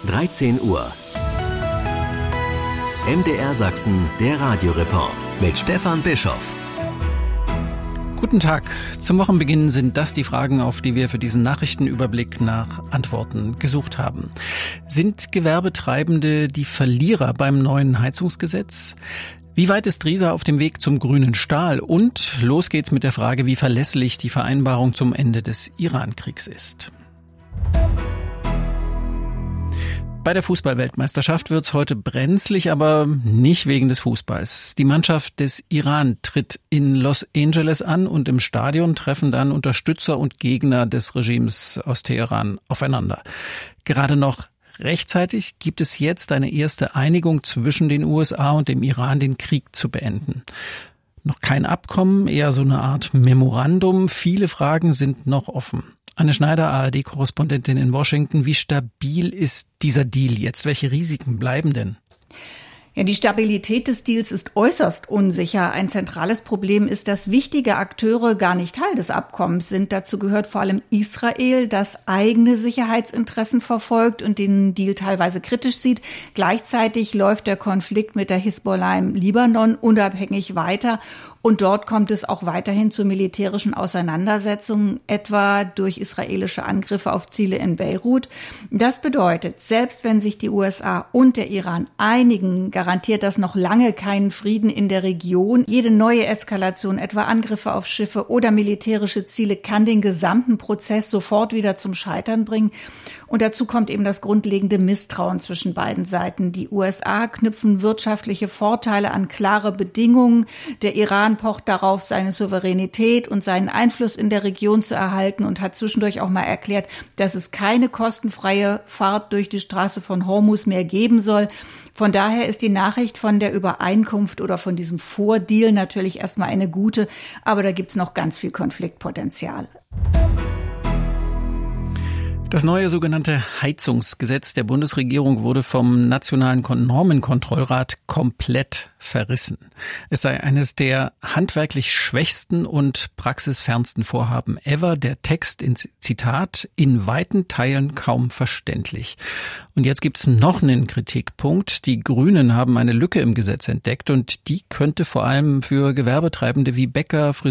13 Uhr. MDR Sachsen, der Radioreport mit Stefan Bischoff. Guten Tag. Zum Wochenbeginn sind das die Fragen, auf die wir für diesen Nachrichtenüberblick nach Antworten gesucht haben. Sind Gewerbetreibende die Verlierer beim neuen Heizungsgesetz? Wie weit ist Riesa auf dem Weg zum grünen Stahl? Und los geht's mit der Frage, wie verlässlich die Vereinbarung zum Ende des Iran-Kriegs ist. Bei der Fußball-Weltmeisterschaft wird's heute brenzlig, aber nicht wegen des Fußballs. Die Mannschaft des Iran tritt in Los Angeles an und im Stadion treffen dann Unterstützer und Gegner des Regimes aus Teheran aufeinander. Gerade noch rechtzeitig gibt es jetzt eine erste Einigung zwischen den USA und dem Iran, den Krieg zu beenden. Noch kein Abkommen, eher so eine Art Memorandum. Viele Fragen sind noch offen. Anne Schneider, ARD-Korrespondentin in Washington. Wie stabil ist dieser Deal jetzt? Welche Risiken bleiben denn? Ja, die Stabilität des Deals ist äußerst unsicher. Ein zentrales Problem ist, dass wichtige Akteure gar nicht Teil des Abkommens sind. Dazu gehört vor allem Israel, das eigene Sicherheitsinteressen verfolgt und den Deal teilweise kritisch sieht. Gleichzeitig läuft der Konflikt mit der Hisbollah im Libanon unabhängig weiter. Und dort kommt es auch weiterhin zu militärischen Auseinandersetzungen, etwa durch israelische Angriffe auf Ziele in Beirut. Das bedeutet, selbst wenn sich die USA und der Iran einigen, garantiert das noch lange keinen Frieden in der Region. Jede neue Eskalation, etwa Angriffe auf Schiffe oder militärische Ziele, kann den gesamten Prozess sofort wieder zum Scheitern bringen. Und dazu kommt eben das grundlegende Misstrauen zwischen beiden Seiten. Die USA knüpfen wirtschaftliche Vorteile an klare Bedingungen. Der Iran pocht darauf, seine Souveränität und seinen Einfluss in der Region zu erhalten und hat zwischendurch auch mal erklärt, dass es keine kostenfreie Fahrt durch die Straße von Hormuz mehr geben soll. Von daher ist die Nachricht von der Übereinkunft oder von diesem Vordeal natürlich erstmal eine gute, aber da gibt's noch ganz viel Konfliktpotenzial. Das neue sogenannte Heizungsgesetz der Bundesregierung wurde vom Nationalen Normenkontrollrat komplett verrissen. Es sei eines der handwerklich schwächsten und praxisfernsten Vorhaben ever. Der Text in Zitat in weiten Teilen kaum verständlich. Und jetzt gibt's noch einen Kritikpunkt. Die Grünen haben eine Lücke im Gesetz entdeckt und die könnte vor allem für Gewerbetreibende wie Bäcker,